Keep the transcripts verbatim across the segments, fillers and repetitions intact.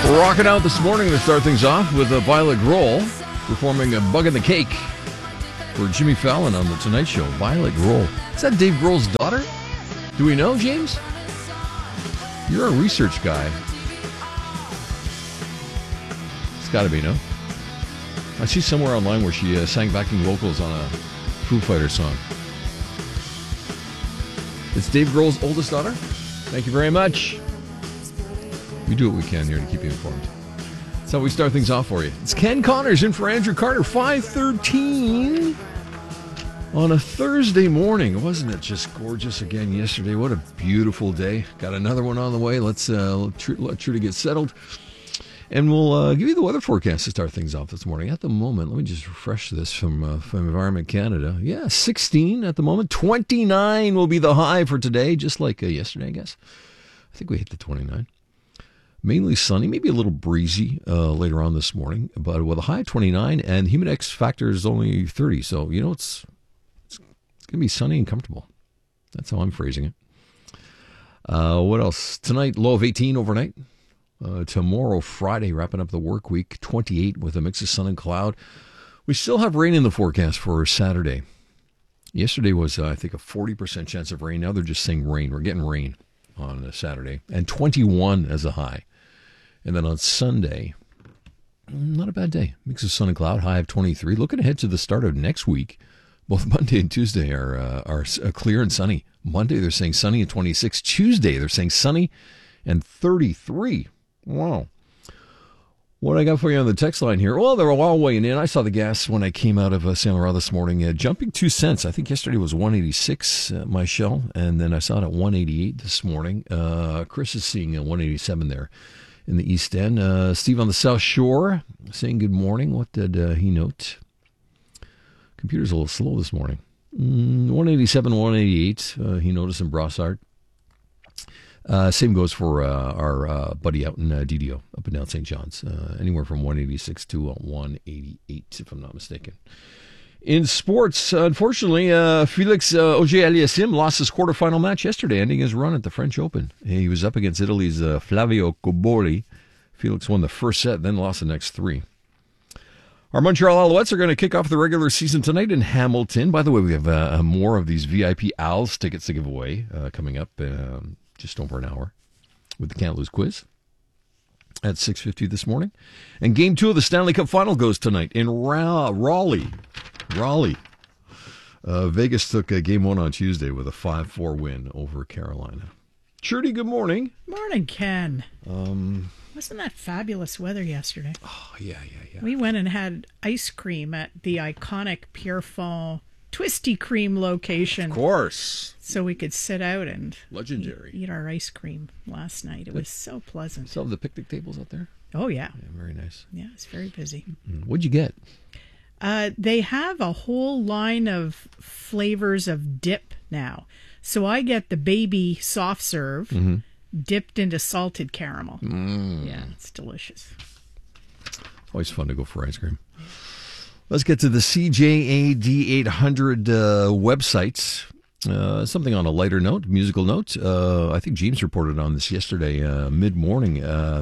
Rocking out this morning to start things off with uh, Violet Grohl performing a Bug in the Cake for Jimmy Fallon on The Tonight Show. Violet Grohl. Is that Dave Grohl's daughter? Do we know, James? You're a research guy. It's got to be, no? I see somewhere online where she uh, sang backing vocals on a Foo Fighters song. It's Dave Grohl's oldest daughter? Thank you very much. We do what we can here to keep you informed. That's how we start things off for you. It's Ken Connors in for Andrew Carter, five thirteen on a Thursday morning. Wasn't it just gorgeous again yesterday? What a beautiful day. Got another one on the way. Let's uh, let, Tr- let Trudy get settled. And we'll uh, give you the weather forecast to start things off this morning. At the moment, let me just refresh this from, uh, from Environment Canada. Yeah, sixteen at the moment. twenty-nine will be the high for today, just like uh, yesterday, I guess. I think we hit the twenty-nine. Mainly sunny, maybe a little breezy uh, later on this morning, but with a high of twenty-nine, and humidex factor is only thirty. So, you know, it's, it's, it's going to be sunny and comfortable. That's how I'm phrasing it. Uh, what else? Tonight, low of eighteen overnight. Uh, tomorrow, Friday, wrapping up the work week, twenty-eight with a mix of sun and cloud. We still have rain in the forecast for Saturday. Yesterday was, uh, I think, a forty percent chance of rain. Now they're just saying rain. We're getting rain on a Saturday. And twenty-one as a high. And then on Sunday, not a bad day. Mix of sun and cloud, high of twenty-three. Looking ahead to the start of next week, both Monday and Tuesday are uh, are clear and sunny. Monday, they're saying sunny and twenty-six. Tuesday, they're saying sunny and thirty-three. Wow. What I got for you on the text line here? Well, they're all weighing in. I saw the gas when I came out of uh, Saint Laurent this morning, uh, jumping two cents. I think yesterday was one eighty-six, uh, my shell, and then I saw it at one eighty-eight this morning. Uh, Chris is seeing a one eighty-seven there in the East End. Uh, Steve on the South Shore saying good morning. What did uh, he note? Computer's a little slow this morning. Mm, one eighty-seven, one eighty-eight, uh, he noticed in Brossard. Uh, same goes for uh, our uh, buddy out in uh, D D O, up and down Saint John's. Uh, anywhere from one eighty-six to uh, one eighty-eight, if I'm not mistaken. In sports, unfortunately, uh, Felix uh, Auger-Aliassime lost his quarterfinal match yesterday, ending his run at the French Open. He was up against Italy's uh, Flavio Cobolli. Felix won the first set, then lost the next three. Our Montreal Alouettes are going to kick off the regular season tonight in Hamilton. By the way, we have uh, more of these V I P Owls tickets to give away uh, coming up um, just over an hour with the Can't Lose quiz at six fifty this morning. And game two of the Stanley Cup Final goes tonight in Ra- Raleigh. Raleigh. Uh, Vegas took uh, game one on Tuesday with a five four win over Carolina. Trudy, good morning. Morning, Ken. Um, Wasn't that fabulous weather yesterday? Oh, yeah, yeah, yeah. We went and had ice cream at the iconic Pierrefonds Twisty Cream location. Of course. So we could sit out and Legendary. Eat, eat our ice cream last night. It was so pleasant. Still have the picnic tables out there? Oh, yeah. Yeah, very nice. Yeah, it's very busy. What'd you get? Uh, they have a whole line of flavors of dip now. So I get the baby soft serve mm-hmm. dipped into salted caramel. Mm. Yeah, it's delicious. Always fun to go for ice cream. Let's get to the C J A D eight hundred uh, websites. Uh, something on a lighter note, musical note. Uh, I think James reported on this yesterday, uh, mid-morning. Uh,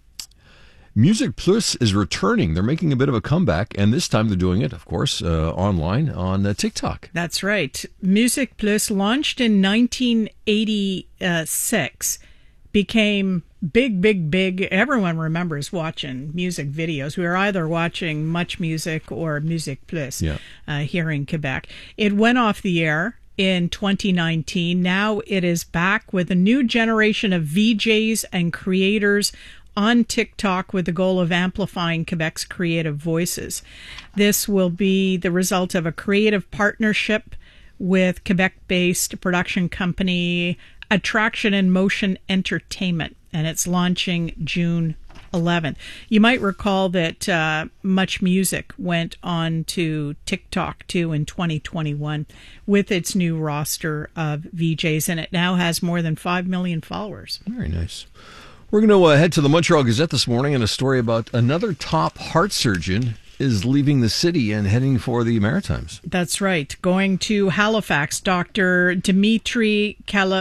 Music Plus is returning. They're making a bit of a comeback, and this time they're doing it, of course, uh, online on uh, TikTok. That's right. Music Plus, launched in nineteen eighty-six, became big, big, big. Everyone remembers watching music videos. We were either watching Much Music or Music Plus yeah. uh, here in Quebec. It went off the air in twenty nineteen. Now it is back with a new generation of V Js and creators on TikTok with the goal of amplifying Quebec's creative voices. This will be the result of a creative partnership with Quebec-based production company Attraction and Motion Entertainment, and it's launching June eleventh. You might recall that uh, Much Music went on to TikTok too in twenty twenty-one with its new roster of V Js, and it now has more than five million followers. Very nice. We're going to uh, head to the Montreal Gazette this morning and a story about another top heart surgeon is leaving the city and heading for the Maritimes. That's right. Going to Halifax, Doctor Dimitri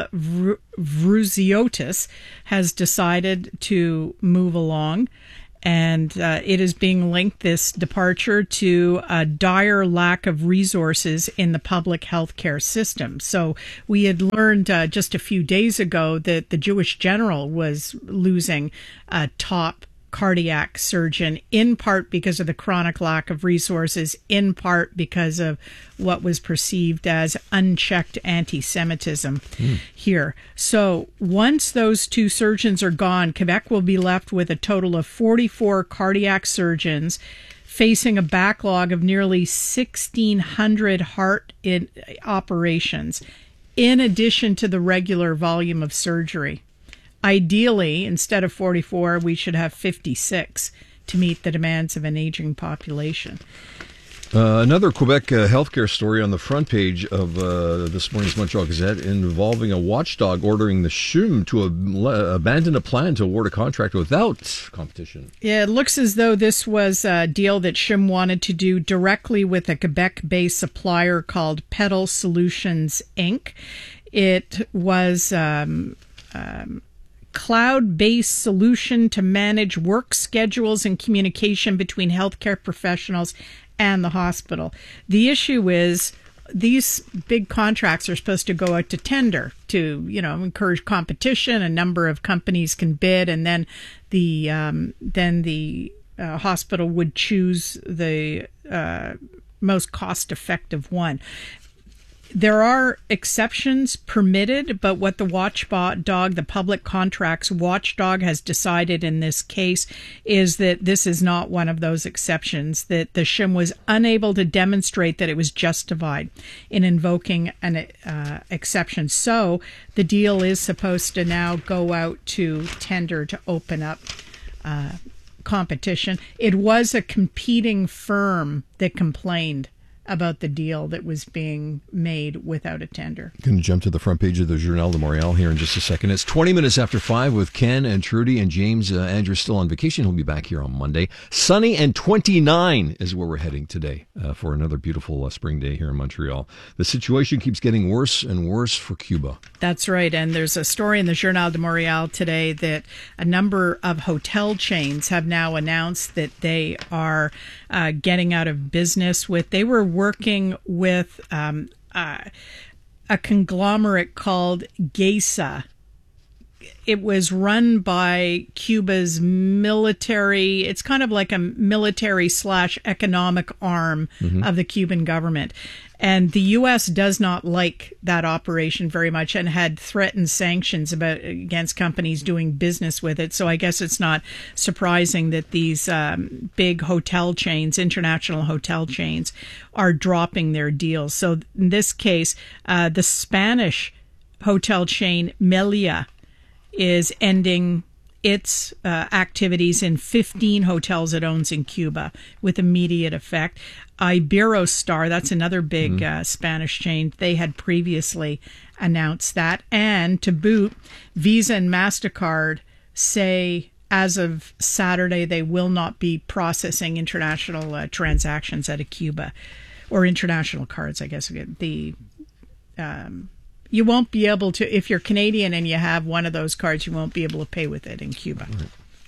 Kalavrziotis has decided to move along. And uh, it is being linked, this departure, to a dire lack of resources in the public healthcare system. So we had learned uh, just a few days ago that the Jewish General was losing a top cardiac surgeon, in part because of the chronic lack of resources, in part because of what was perceived as unchecked anti-Semitism mm. here. So once those two surgeons are gone, Quebec will be left with a total of forty-four cardiac surgeons, facing a backlog of nearly sixteen hundred heart in operations, in addition to the regular volume of surgery. Ideally, instead of forty-four, we should have fifty-six to meet the demands of an aging population. Uh, another Quebec uh, healthcare story on the front page of uh, this morning's Montreal Gazette involving a watchdog ordering the C H U M to ab- abandon a plan to award a contract without competition. Yeah, it looks as though this was a deal that C H U M wanted to do directly with a Quebec-based supplier called Pedal Solutions, Incorporated. It was... Um, um, cloud-based solution to manage work schedules and communication between healthcare professionals and the hospital. The issue is these big contracts are supposed to go out to tender to, you know, encourage competition. A number of companies can bid, and then the um, then the uh, hospital would choose the uh, most cost-effective one. There are exceptions permitted, but what the watchdog, the public contracts watchdog, has decided in this case is that this is not one of those exceptions, that the C H U M was unable to demonstrate that it was justified in invoking an uh, exception. So the deal is supposed to now go out to tender to open up uh, competition. It was a competing firm that complained about the deal that was being made without a tender. Going to jump to the front page of the Journal de Montréal here in just a second. It's twenty minutes after five with Ken and Trudy and James. Uh, Andrew's still on vacation. He'll be back here on Monday. Sunny and twenty-nine is where we're heading today uh, for another beautiful uh, spring day here in Montreal. The situation keeps getting worse and worse for Cuba. That's right. And there's a story in the Journal de Montréal today that a number of hotel chains have now announced that they are uh, getting out of business with, they were working with um, uh, a conglomerate called Geisa. It was run by Cuba's military. It's kind of like a military slash economic arm mm-hmm. of the Cuban government. And the U S does not like that operation very much and had threatened sanctions about against companies doing business with it. So I guess it's not surprising that these um, big hotel chains, international hotel chains, are dropping their deals. So in this case, uh, the Spanish hotel chain Meliá is ending its uh, activities in fifteen hotels it owns in Cuba with immediate effect. Iberostar, that's another big mm. uh, Spanish chain, they had previously announced that. And to boot, Visa and MasterCard say as of Saturday they will not be processing international uh, transactions out of Cuba, or international cards, I guess. The um, you won't be able to, if you're Canadian and you have one of those cards, you won't be able to pay with it in Cuba. Right.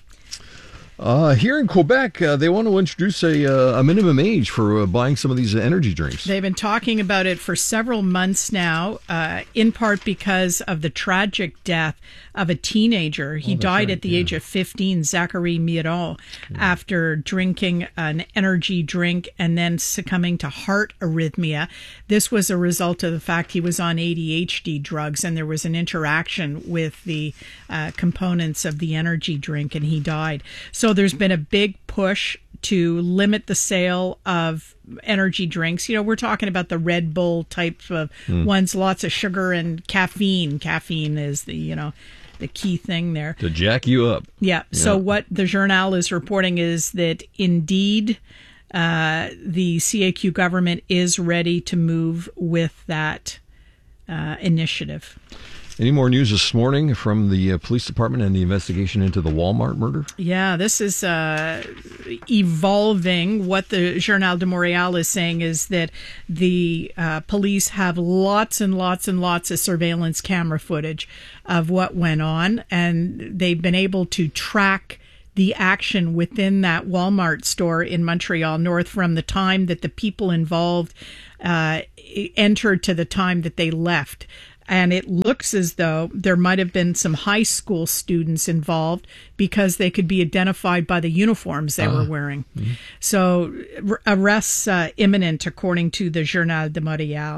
Uh, here in Quebec, uh, they want to introduce a, uh, a minimum age for uh, buying some of these energy drinks. They've been talking about it for several months now, uh, in part because of the tragic death of a teenager. He oh, died right, at the yeah. age of fifteen, Zachary Miron, yeah. after drinking an energy drink and then succumbing to heart arrhythmia. This was a result of the fact he was on A D H D drugs, and there was an interaction with the uh, components of the energy drink, and he died. So there's been a big push to limit the sale of energy drinks. You know, we're talking about the Red Bull type of mm. ones, lots of sugar and caffeine. Caffeine is the, you know, the key thing there. To jack you up. Yeah. yeah. So what the Journal is reporting is that indeed uh, the C A Q government is ready to move with that uh, initiative. Any more news this morning from the uh, police department and the investigation into the Walmart murder? Yeah, this is uh, evolving. What the Journal de Montréal is saying is that the uh, police have lots and lots and lots of surveillance camera footage of what went on, and they've been able to track the action within that Walmart store in Montreal North from the time that the people involved uh, entered to the time that they left. And it looks as though there might have been some high school students involved because they could be identified by the uniforms they uh, were wearing. Mm-hmm. So arrests uh, imminent, according to the Journal de Montréal.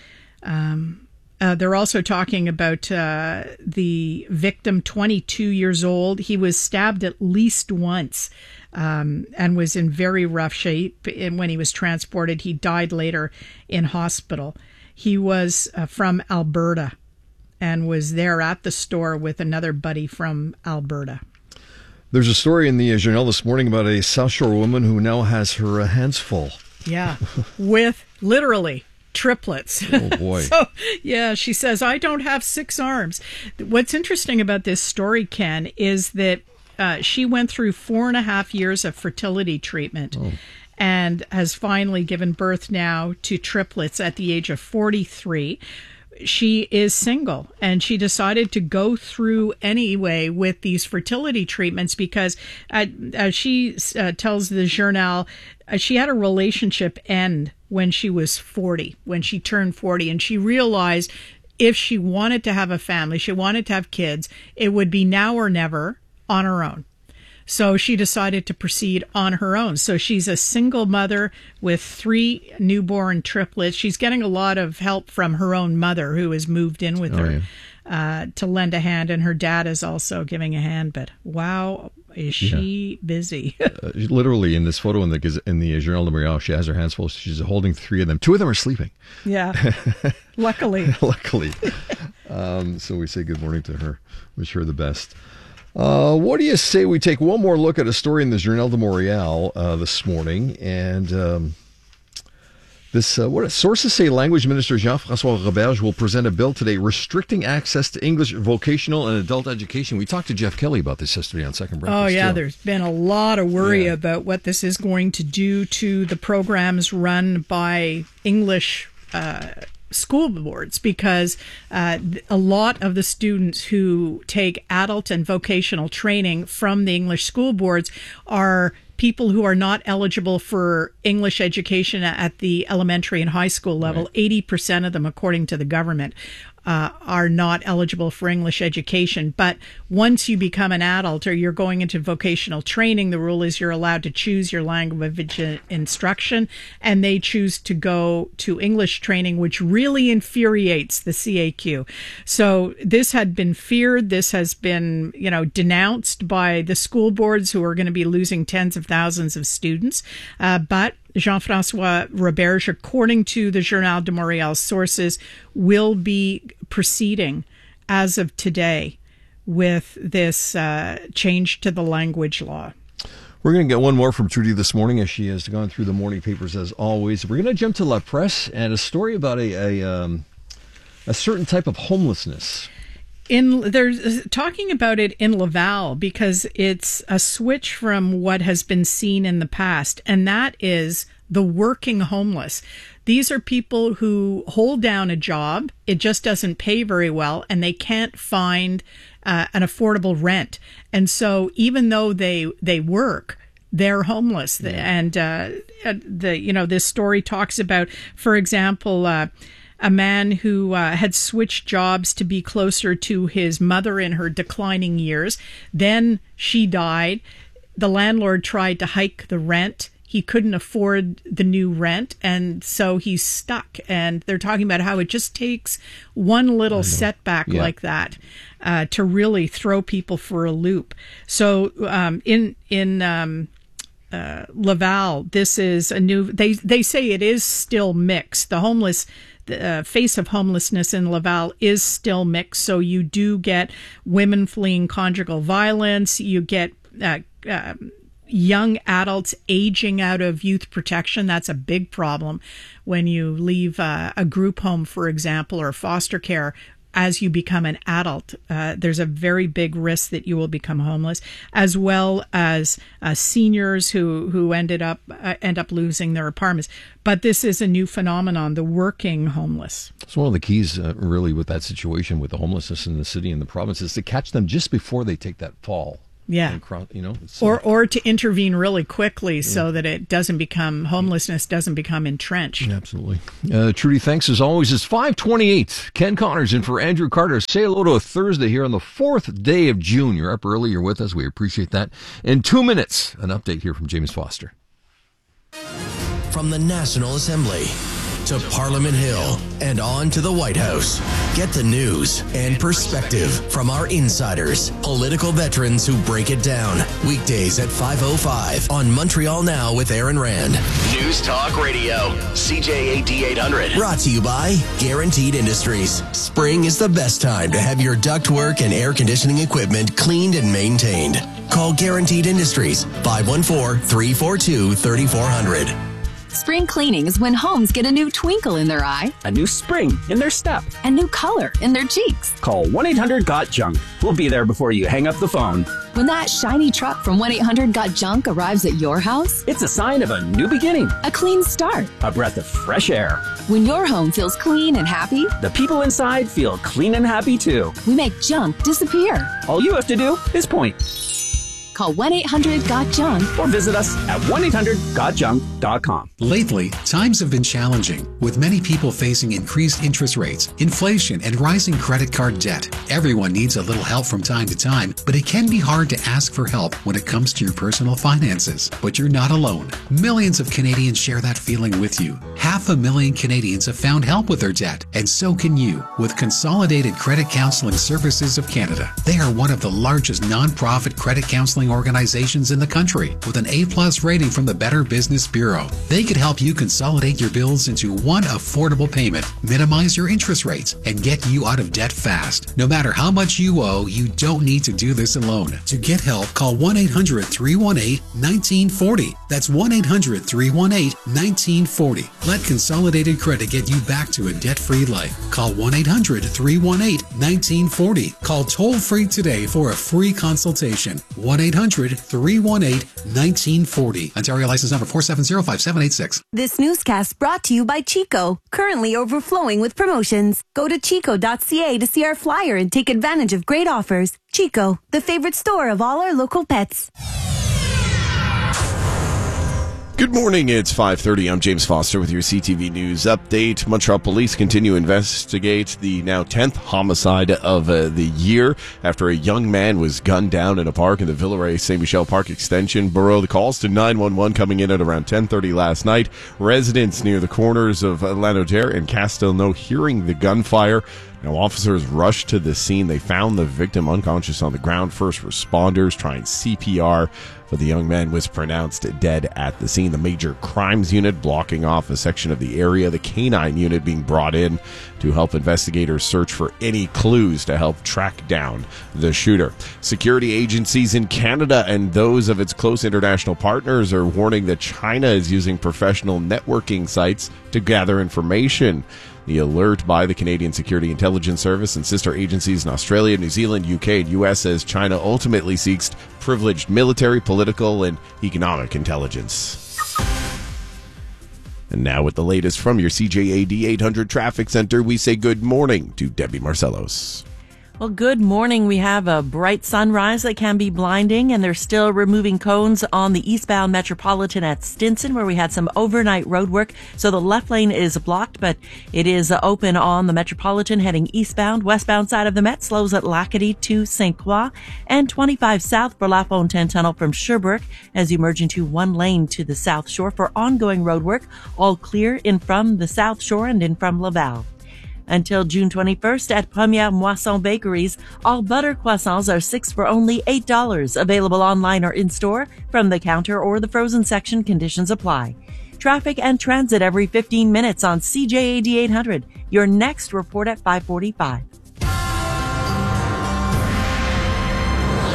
Um, Uh, they're also talking about uh, the victim, twenty-two years old. He was stabbed at least once um, and was in very rough shape. And when he was transported, he died later in hospital. He was uh, from Alberta and was there at the store with another buddy from Alberta. There's a story in the Journal this morning about a South Shore woman who now has her uh, hands full. Yeah, with literally triplets. Oh, boy. So, yeah, she says, I don't have six arms. What's interesting about this story, Ken, is that uh, she went through four and a half years of fertility treatment oh. and has finally given birth now to triplets at the age of forty-three. She is single, and she decided to go through anyway with these fertility treatments because, uh, as she uh, tells the Journal, uh, she had a relationship end when she was forty, when she turned forty, and she realized if she wanted to have a family, she wanted to have kids, it would be now or never on her own. So she decided to proceed on her own. So she's a single mother with three newborn triplets. She's getting a lot of help from her own mother, who has moved in with oh, her yeah. uh, to lend a hand. And her dad is also giving a hand. But wow, is she yeah. busy. uh, literally, in this photo in the in the Journal de Montréal, she has her hands full. She's holding three of them. Two of them are sleeping. Yeah, luckily. Luckily. Um, so we say good morning to her. Wish her the best. Uh, what do you say we take one more look at a story in the Journal de Montréal uh, this morning? And um, this, uh, what sources say Language Minister Jean-François Roberge will present a bill today restricting access to English vocational and adult education. We talked to Jeff Kelly about this yesterday on Second Breakfast. Oh, yeah, too. There's been a lot of worry yeah. about what this is going to do to the programs run by English uh school boards, because uh, a lot of the students who take adult and vocational training from the English school boards are people who are not eligible for English education at the elementary and high school level. Right. eighty percent of them, according to the government, uh, are not eligible for English education. But once you become an adult or you're going into vocational training, the rule is you're allowed to choose your language instruction, and they choose to go to English training, which really infuriates the C A Q. So this had been feared. This has been, you know, denounced by the school boards, who are going to be losing tens of thousands of students. Uh, but Jean-François Roberge, according to the Journal de Montréal sources, will be proceeding as of today with this uh, change to the language law. We're going to get one more from Trudy this morning, as she has gone through the morning papers as always. We're going to jump to La Presse and a story about a a, um, a certain type of homelessness. In they're talking about it in Laval because it's a switch from what has been seen in the past, and that is the working homeless. These are people who hold down a job, it just doesn't pay very well, and they can't find uh, an affordable rent. And so even though they they work, they're homeless. Yeah. And uh, the you know this story talks about, for example, uh, a man who uh, had switched jobs to be closer to his mother in her declining years. Then she died. The landlord tried to hike the rent. He couldn't afford the new rent, and so he's stuck. And they're talking about how it just takes one little setback yeah. like that uh, to really throw people for a loop. So um, in in um, uh, Laval, this is a new. They they say it is still mixed. The homeless. The uh, face of homelessness in Laval is still mixed. So you do get women fleeing conjugal violence. You get uh, uh, young adults aging out of youth protection. That's a big problem when you leave uh, a group home, for example, or foster care. as you become an adult, uh, there's a very big risk that you will become homeless, as well as uh, seniors who who ended up uh, end up losing their apartments. But this is a new phenomenon: the working homeless. So one of the keys, uh, really, with that situation with the homelessness in the city and the province is to catch them just before they take that fall. Yeah, cross, you know, or or to intervene really quickly, yeah, so that it doesn't become homelessness doesn't become entrenched. Absolutely. Uh, Trudy, thanks as always. It's five twenty-eight. Ken Connors in for Andrew Carter. Say hello to a Thursday here on the fourth day of June. You're up early. You're with us. We appreciate that. In two minutes, an update here from James Foster. From the National Assembly to Parliament Hill and on to the White House. Get the news and perspective from our insiders, political veterans who break it down. Weekdays at five oh five on Montreal Now with Aaron Rand. News Talk Radio, C J A D eight hundred. Brought to you by Guaranteed Industries. Spring is the best time to have your ductwork and air conditioning equipment cleaned and maintained. Call Guaranteed Industries, five one four, three four two, three four zero zero. Spring cleaning is when homes get a new twinkle in their eye, a new spring in their step, and new color in their cheeks. Call one eight hundred got junk. We'll be there before you hang up the phone. When that shiny truck from one eight hundred got junk arrives at your house, it's a sign of a new beginning, a clean start, a breath of fresh air. When your home feels clean and happy, the people inside feel clean and happy too. We make junk disappear. All you have to do is point. Call one eight hundred got junk or visit us at one eight hundred got junk dot com. Lately, times have been challenging, with many people facing increased interest rates, inflation, and rising credit card debt. Everyone needs a little help from time to time, but it can be hard to ask for help when it comes to your personal finances. But you're not alone. Millions of Canadians share that feeling with you. Half a million Canadians have found help with their debt, and so can you with Consolidated Credit Counseling Services of Canada. They are one of the largest non-profit credit counseling organizations in the country with an A-plus rating from the Better Business Bureau. They could help you consolidate your bills into one affordable payment, minimize your interest rates, and get you out of debt fast. No matter how much you owe, you don't need to do this alone. To get help, call one eight hundred, three one eight, one nine four zero. That's one eight hundred, three one eight, one nine four zero. Let Consolidated Credit get you back to a debt-free life. Call one eight hundred, three one eight, one nine four zero. Call toll-free today for a free consultation. one eight hundred, three one eight, one nine four zero. Ontario license number four seven zero five seven eight six. This newscast brought to you by Chico, currently overflowing with promotions. Go to chico dot c a to see our flyer and take advantage of great offers. Chico, the favorite store of all our local pets. Good morning, it's five thirty. I'm James Foster with your C T V News update. Montreal police continue to investigate the now tenth homicide of uh, the year after a young man was gunned down in a park in the Villeray Saint Michel Park Extension Borough. The calls to nine one one coming in at around ten thirty last night. Residents near the corners of uh, Lanaudière and Castelnau hearing the gunfire. Now, officers rushed to the scene. They found the victim unconscious on the ground. First responders trying C P R, but the young man was pronounced dead at the scene. The major crimes unit blocking off a section of the area. The canine unit being brought in to help investigators search for any clues to help track down the shooter. Security agencies in Canada and those of its close international partners are warning that China is using professional networking sites to gather information. The alert by the Canadian Security Intelligence Service and sister agencies in Australia, New Zealand, U K, and U S says China ultimately seeks privileged military, political, and economic intelligence. And now with the latest from your C J A D eight hundred Traffic Center, we say good morning to Debbie Marcellos. Well, good morning. We have a bright sunrise that can be blinding, and they're still removing cones on the eastbound Metropolitan at Stinson, where we had some overnight road work. So the left lane is blocked, but it is open on the Metropolitan heading eastbound. Westbound side of the Met slows at Lacadie to Saint Croix, and twenty-five south for La Fontaine Tunnel from Sherbrooke as you merge into one lane to the South Shore for ongoing road work. All clear in from the South Shore and in from Laval. Until June twenty-first at Première Moisson Bakeries, all butter croissants are six for only eight dollars. Available online or in-store, from the counter or the frozen section. Conditions apply. Traffic and transit every fifteen minutes on C J A D eight hundred. Your next report at five forty-five.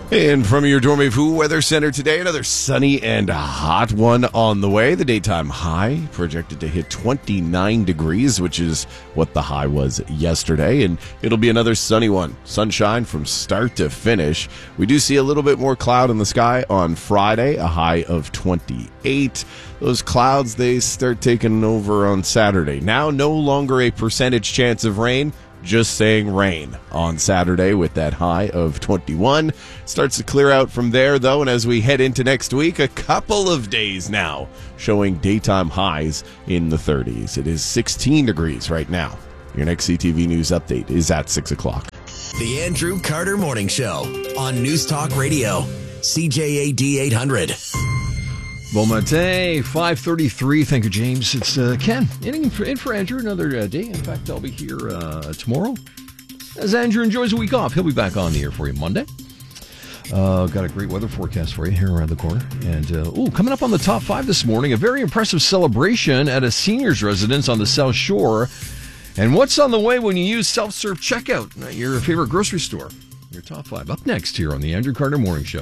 And from your Dormez-vous Weather Center today, another sunny and hot one on the way. The daytime high projected to hit twenty-nine degrees, which is what the high was yesterday. And it'll be another sunny one. Sunshine from start to finish. We do see a little bit more cloud in the sky on Friday, a high of twenty-eight. Those clouds, they start taking over on Saturday. Now no longer a percentage chance of rain. Just saying rain on Saturday with that high of twenty-one. Starts to clear out from there, though, and as we head into next week, a couple of days now showing daytime highs in the thirties. It is sixteen degrees right now. Your next C T V News update is at six o'clock. The Andrew Carter Morning Show on News Talk Radio, C J A D eight hundred. Bon matin, five thirty-three. Thank you, James. It's uh, Ken in for, in for Andrew another uh, day. In fact, I'll be here uh, tomorrow as Andrew enjoys a week off. He'll be back on the air for you Monday. Uh, got a great weather forecast for you here around the corner. And, uh, ooh, coming up on the top five this morning, a very impressive celebration at a senior's residence on the South Shore. And what's on the way when you use self-serve checkout at your favorite grocery store? Your top five up next here on the Andrew Carter Morning Show.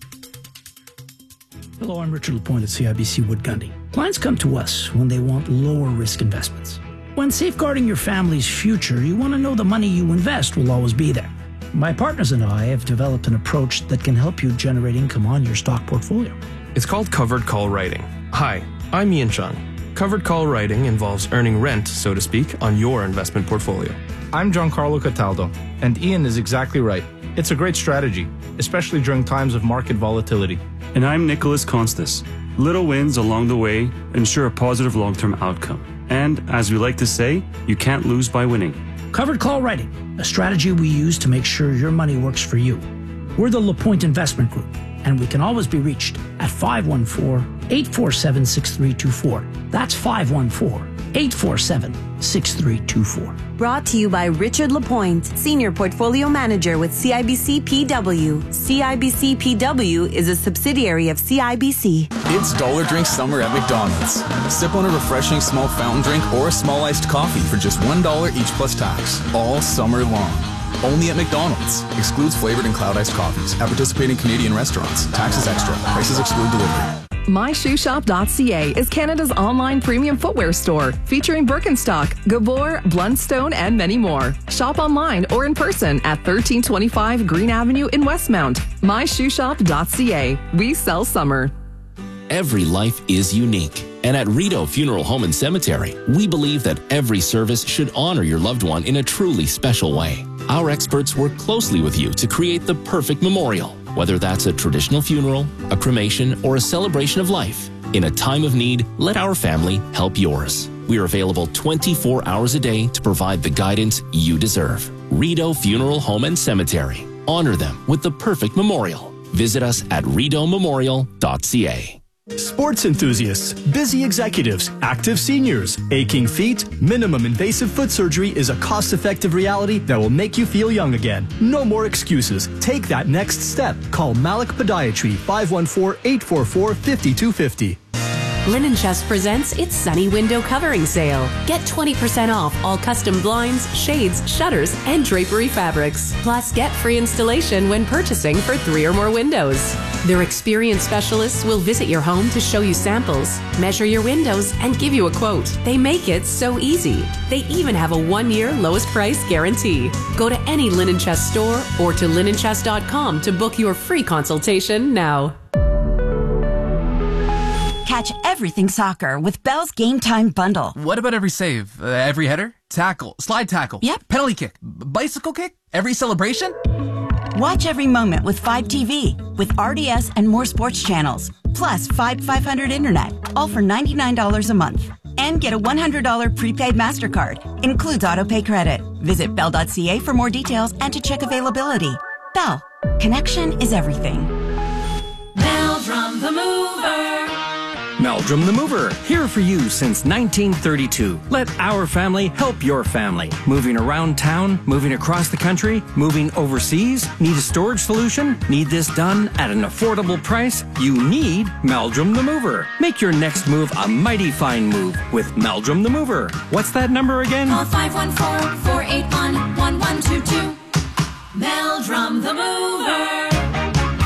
Hello, I'm Richard Lapointe at C I B C Wood Gundy. Clients come to us when they want lower risk investments. When safeguarding your family's future, you want to know the money you invest will always be there. My partners and I have developed an approach that can help you generate income on your stock portfolio. It's called covered call writing. Hi, I'm Ian Chung. Covered call writing involves earning rent, so to speak, on your investment portfolio. I'm Giancarlo Cataldo, and Ian is exactly right. It's a great strategy, especially during times of market volatility. And I'm Nicholas Constas. Little wins along the way ensure a positive long-term outcome. And as we like to say, you can't lose by winning. Covered call writing, a strategy we use to make sure your money works for you. We're the Lapointe Investment Group, and we can always be reached at five one four, eight four seven, six three two four. That's five one four, eight four seven, six three two four. Brought to you by Richard Lapointe, Senior Portfolio Manager with C I B C P W. C I B C P W is a subsidiary of C I B C. It's Dollar Drink Summer at McDonald's. Sip on a refreshing small fountain drink or a small iced coffee for just one dollar each plus tax, all summer long. Only at McDonald's. Excludes flavored and cloud iced coffees at participating Canadian restaurants. Taxes extra. Prices exclude delivery. my shoe shop dot c a is Canada's online premium footwear store, featuring Birkenstock, Gabor, Blundstone, and many more. Shop online or in person at thirteen twenty-five Green Avenue in Westmount. my shoe shop dot c a. We sell summer. Every life is unique. And at Rideau Funeral Home and Cemetery, we believe that every service should honor your loved one in a truly special way. Our experts work closely with you to create the perfect memorial, whether that's a traditional funeral, a cremation, or a celebration of life. In a time of need, let our family help yours. We are available twenty-four hours a day to provide the guidance you deserve. Rideau Funeral Home and Cemetery. Honor them with the perfect memorial. Visit us at rideau memorial dot c a. Sports enthusiasts, busy executives, active seniors, aching feet, minimum invasive foot surgery is a cost-effective reality that will make you feel young again. No more excuses. Take that next step. Call Malik Podiatry, five one four, eight four four, five two five zero. Linen Chest presents its Sunny Window Covering Sale. Get twenty percent off all custom blinds, shades, shutters, and drapery fabrics. Plus, get free installation when purchasing for three or more windows. Their experienced specialists will visit your home to show you samples, measure your windows, and give you a quote. They make it so easy. They even have a one-year lowest price guarantee. Go to any Linen Chest store or to linen chest dot com to book your free consultation now. Catch everything soccer with Bell's Game Time Bundle. What about every save? Uh, every header? Tackle? Slide tackle? Yep. Penalty kick? B- bicycle kick? Every celebration? Watch every moment with Fibe T V, with R D S and more sports channels. Plus Fibe five hundred Internet, all for ninety-nine dollars a month. And get a one hundred dollars prepaid MasterCard. Includes autopay credit. Visit bell dot c a for more details and to check availability. Bell. Connection is everything. Meldrum the Mover. Meldrum the Mover, here for you since nineteen thirty-two. Let our family help your family. Moving around town, moving across the country, moving overseas. Need a storage solution? Need this done at an affordable price? You need Meldrum the Mover. Make your next move a mighty fine move with Meldrum the Mover. What's that number again? Call five one four, four eight one, one one two two. Meldrum the Mover.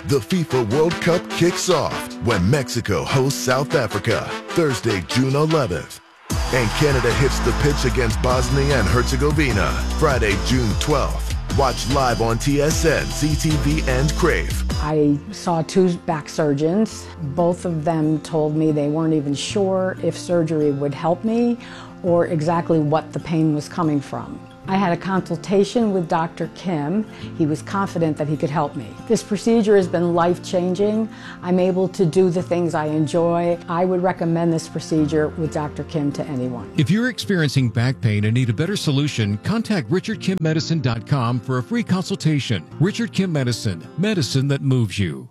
The FIFA World Cup kicks off when Mexico hosts South Africa, Thursday, June eleventh. And Canada hits the pitch against Bosnia and Herzegovina, Friday, June twelfth. Watch live on T S N, C T V, and Crave. I saw two back surgeons. Both of them told me they weren't even sure if surgery would help me or exactly what the pain was coming from. I had a consultation with Doctor Kim. He was confident that he could help me. This procedure has been life-changing. I'm able to do the things I enjoy. I would recommend this procedure with Doctor Kim to anyone. If you're experiencing back pain and need a better solution, contact richard kim medicine dot com for a free consultation. Richard Kim Medicine, medicine that moves you.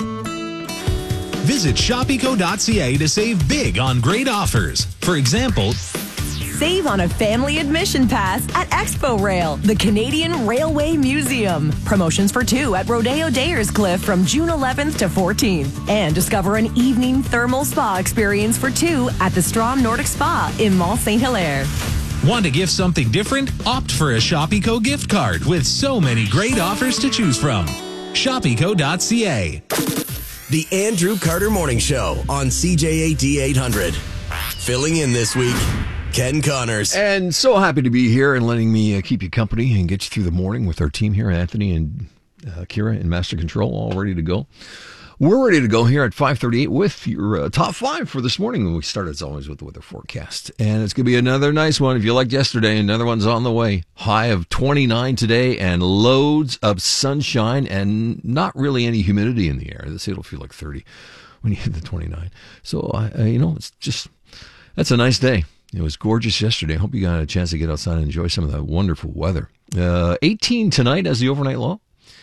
Visit shop eco dot c a to save big on great offers. For example, save on a family admission pass at Expo Rail, the Canadian Railway Museum. Promotions for two at Rodeo Dayerscliff from June eleventh to fourteenth. And discover an evening thermal spa experience for two at the Strom Nordic Spa in Mont Saint Hilaire. Want to gift something different? Opt for a Shop Eco gift card with so many great offers to choose from. shop eco dot c a. The Andrew Carter Morning Show on C J A D eight hundred. Filling in this week, Ken Connors. And so happy to be here and letting me uh, keep you company and get you through the morning with our team here, Anthony and uh, Kira in Master Control, all ready to go. We're ready to go here at five thirty-eight with your uh, top five for this morning. We start, as always, with the weather forecast. And it's going to be another nice one. If you liked yesterday, another one's on the way. High of twenty-nine today and loads of sunshine and not really any humidity in the air. This it'll feel like thirty when you hit the twenty-nine. So, uh, you know, it's just, that's a nice day. It was gorgeous yesterday. I hope you got a chance to get outside and enjoy some of that wonderful weather. Uh, eighteen tonight as the overnight low.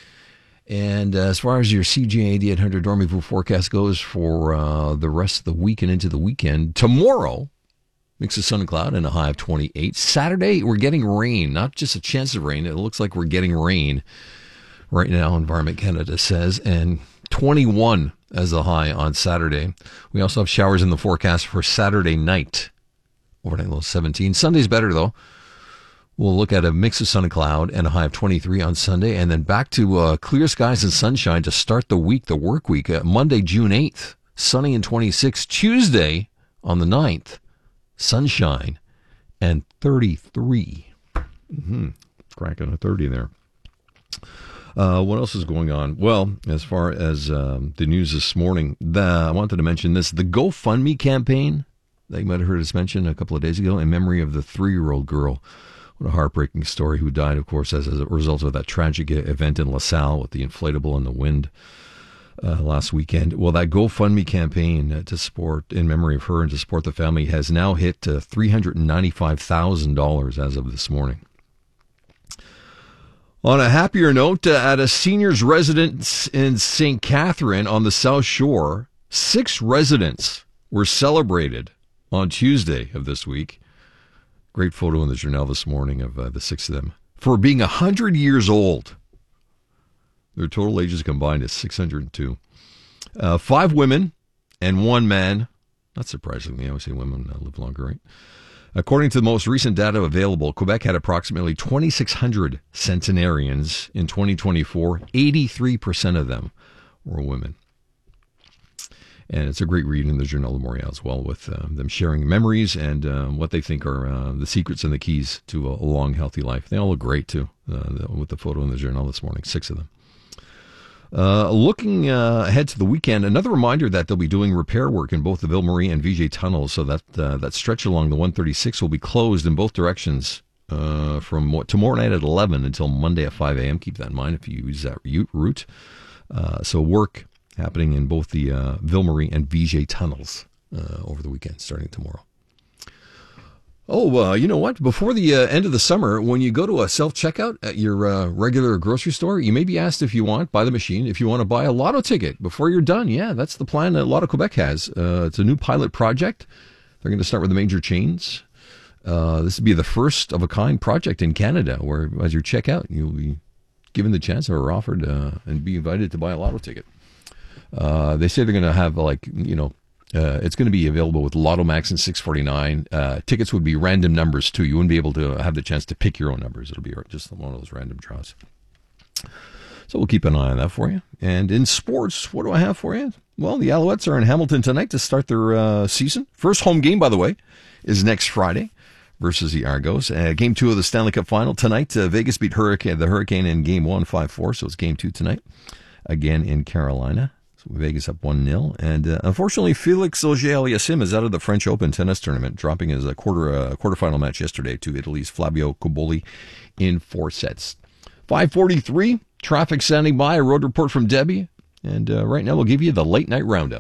And uh, as far as your C J A D eight hundred Dormez-vous forecast goes for uh, the rest of the week and into the weekend, tomorrow, mix of sun and cloud and a high of twenty-eight. Saturday, we're getting rain, not just a chance of rain. It looks like we're getting rain right now, Environment Canada says, and twenty-one as the high on Saturday. We also have showers in the forecast for Saturday night. Overnight low seventeen. Sunday's better, though. We'll look at a mix of sun and cloud and a high of twenty-three on Sunday, and then back to uh, clear skies and sunshine to start the week, the work week. Uh, Monday, June eighth, sunny and twenty-six. Tuesday, on the ninth, sunshine and thirty-three. Mm-hmm. Cracking a thirty there. Uh, what else is going on? Well, as far as um, the news this morning, the, I wanted to mention this. The GoFundMe campaign that you might have heard us mention a couple of days ago in memory of the three-year-old girl. What a heartbreaking story, who died, of course, as a result of that tragic event in LaSalle with the inflatable and the wind uh, last weekend. Well, that GoFundMe campaign uh, to support, in memory of her and to support the family, has now hit uh, three hundred ninety-five thousand dollars as of this morning. On a happier note, uh, at a seniors' residence in Saint Catherine on the South Shore, six residents were celebrated on Tuesday of this week. Great photo in the Journal this morning of uh, the six of them for being one hundred years old. Their total ages combined is six hundred two. Uh, five women and one man. Not surprisingly, I always say women live longer, right? According to the most recent data available, Quebec had approximately twenty-six hundred centenarians in twenty twenty-four. eighty-three percent of them were women. And it's a great read in the Journal de Montréal as well, with uh, them sharing memories and uh, what they think are uh, the secrets and the keys to a, a long, healthy life. They all look great, too, uh, with the photo in the Journal this morning, six of them. Uh, looking uh, ahead to the weekend, another reminder that they'll be doing repair work in both the Ville Marie and V J tunnels, so that uh, that stretch along the one thirty-six will be closed in both directions uh, from what, tomorrow night at eleven until Monday at five a.m. Keep that in mind if you use that route. Uh, so work happening in both the uh, Ville Marie and V J tunnels uh, over the weekend, starting tomorrow. Oh, uh, you know what? Before the uh, end of the summer, when you go to a self-checkout at your uh, regular grocery store, you may be asked if you want, by the machine, if you want to buy a lotto ticket before you're done. Yeah, that's the plan that Lotto Quebec has. Uh, it's a new pilot project. They're going to start with the major chains. Uh, this will be the first of a kind project in Canada where, as you check out, you'll be given the chance or offered uh, and be invited to buy a lotto ticket. Uh, they say they're going to have, like, you know, uh, it's going to be available with Lotto Max and six forty-nine. Uh, tickets would be random numbers, too. You wouldn't be able to have the chance to pick your own numbers. It'll be just one of those random draws. So we'll keep an eye on that for you. And in sports, what do I have for you? Well, the Alouettes are in Hamilton tonight to start their uh, season. First home game, by the way, is next Friday versus the Argos. Uh, game two of the Stanley Cup Final tonight. Uh, Vegas beat Hurricane, the Hurricane in game one, five four. So it's game two tonight, again in Carolina. So Vegas up one nil. And uh, unfortunately, Felix Auger-Aliassime is out of the French Open tennis tournament, dropping his uh, quarter uh, quarterfinal match yesterday to Italy's Flavio Cobolli in four sets. five forty-three, traffic standing by, a road report from Debbie. And uh, right now we'll give you the late night roundup.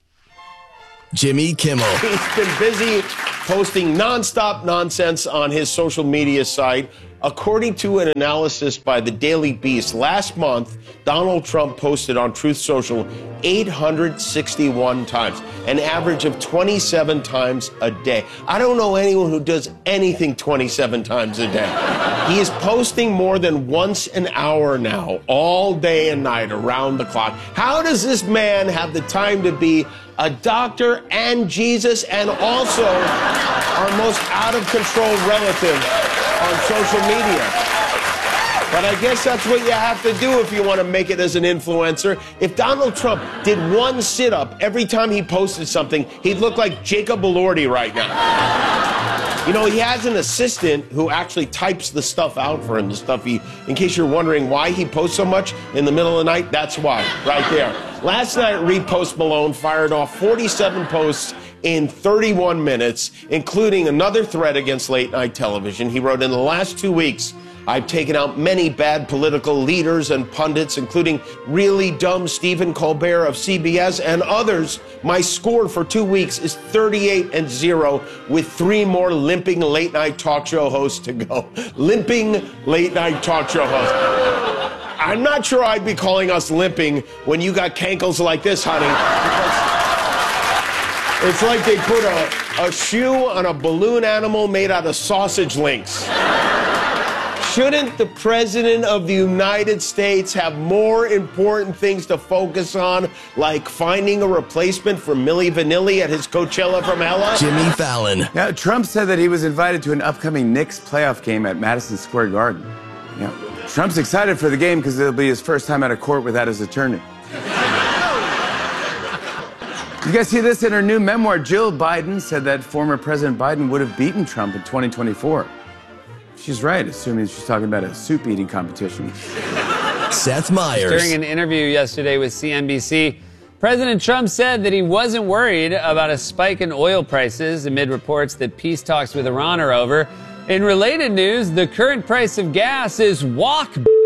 Jimmy Kimmel. He's been busy posting nonstop nonsense on his social media site. According to an analysis by the Daily Beast, last month, Donald Trump posted on Truth Social eight hundred sixty-one times, an average of twenty-seven times a day. I don't know anyone who does anything twenty-seven times a day. He is posting more than once an hour now, all day and night, around the clock. How does this man have the time to be a doctor and Jesus and also our most out-of-control relative on social media? But I guess that's what you have to do if you want to make it as an influencer. If Donald Trump did one sit-up every time he posted something, he'd look like Jacob Elordi right now. You know, he has an assistant who actually types the stuff out for him, the stuff he, in case you're wondering why he posts so much in the middle of the night, that's why, right there. Last night, Reed Post Malone fired off forty-seven posts in thirty-one minutes, including another threat against late-night television. He wrote, in the last two weeks, I've taken out many bad political leaders and pundits, including really dumb Stephen Colbert of C B S and others. My score for two weeks is thirty-eight and zero, with three more limping late-night talk show hosts to go. Limping late-night talk show hosts. I'm not sure I'd be calling us limping when you got cankles like this, honey. It's like they put a, a shoe on a balloon animal made out of sausage links. Shouldn't the President of the United States have more important things to focus on, like finding a replacement for Milli Vanilli at his Coachella from Ella? Jimmy Fallon. Now, Trump said that he was invited to an upcoming Knicks playoff game at Madison Square Garden. You know, Trump's excited for the game because it'll be his first time out of court without his attorney. You guys see this? In her new memoir, Jill Biden said that former President Biden would have beaten Trump in twenty twenty-four. She's right, assuming she's talking about a soup-eating competition. Seth Meyers. During an interview yesterday with C N B C, President Trump said that he wasn't worried about a spike in oil prices amid reports that peace talks with Iran are over. In related news, the current price of gas is wok.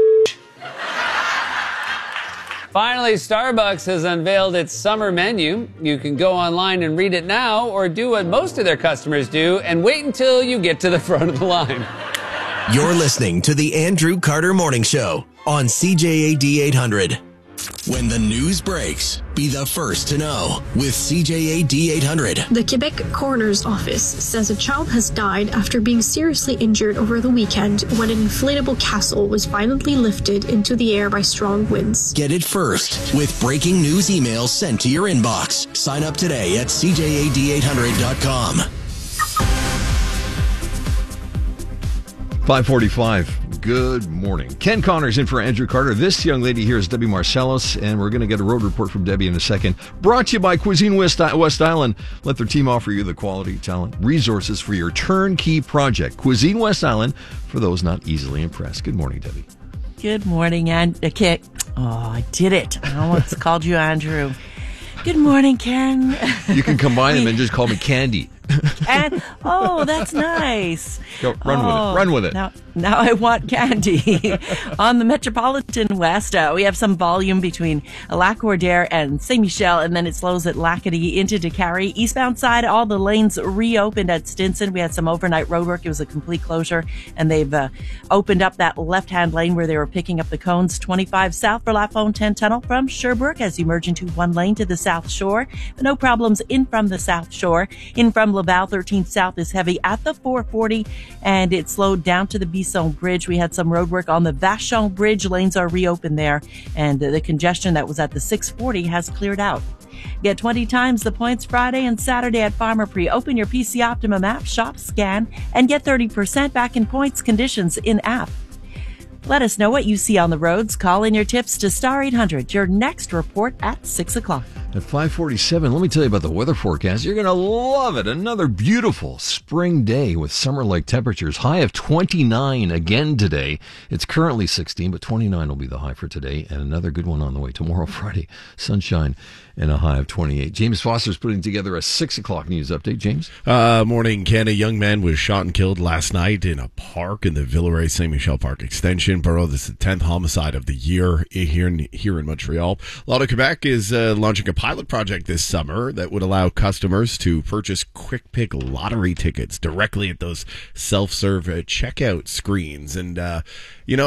Finally, Starbucks has unveiled its summer menu. You can go online and read it now, or do what most of their customers do and wait until you get to the front of the line. You're listening to the Andrew Carter Morning Show on C J A D eight hundred. When the news breaks, be the first to know with C J A D eight hundred. The Quebec coroner's office says a child has died after being seriously injured over the weekend when an inflatable castle was violently lifted into the air by strong winds. Get it first with breaking news emails sent to your inbox. Sign up today at C J A D eight hundred dot com. five forty-five. Good morning. Ken Connors in for Andrew Carter. This young lady here is Debbie Marcellus, and we're going to get a road report from Debbie in a second. Brought to you by Cuisine West, West Island. Let their team offer you the quality, talent, resources for your turnkey project. Cuisine West Island, for those not easily impressed. Good morning, Debbie. Good morning, and uh, Ken. Oh, I did it. I almost called you Andrew. Good morning, Ken. You can combine them and just call me Candy. And oh, that's nice. Go run oh, with it. Run with it. Now, now I want candy. On the Metropolitan West, uh, we have some volume between Lac-Cordaire and Saint-Michel, and then it slows at Lacadie into Décarie. Eastbound side, all the lanes reopened at Stinson. We had some overnight road work. It was a complete closure, and they've uh, opened up that left-hand lane where they were picking up the cones. twenty-five south for La Fontaine Tunnel from Sherbrooke as you merge into one lane to the South Shore. But no problems in from the South Shore. In from Laval, thirteen south is heavy at the four forty, and it slowed down to the Bisson Bridge. We had some road work on the Vachon Bridge. Lanes are reopened there, and the congestion that was at the six forty has cleared out. Get twenty times the points Friday and Saturday at Farmer Pre. Open your P C Optimum app, shop, scan, and get thirty percent back in points. Conditions in app. Let us know what you see on the roads. Call in your tips to Star eight hundred. Your next report at six o'clock. At five forty-seven, let me tell you about the weather forecast. You're going to love it. Another beautiful spring day with summer-like temperatures. High of twenty-nine again today. It's currently sixteen, but twenty-nine will be the high for today. And another good one on the way tomorrow, Friday. Sunshine and a high of twenty-eight. James Foster's putting together a six o'clock news update. James? Uh, morning, Ken. A young man was shot and killed last night in a park in the Villeray Saint Michel Park Extension Borough. This is the tenth homicide of the year here in, here in Montreal. Lotto Quebec is uh, launching a pilot project this summer that would allow customers to purchase Quick Pick lottery tickets directly at those self-serve uh, checkout screens. And, uh, you know,